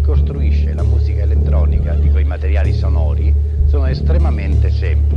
costruisce la musica elettronica di quei materiali sonori sono estremamente semplici.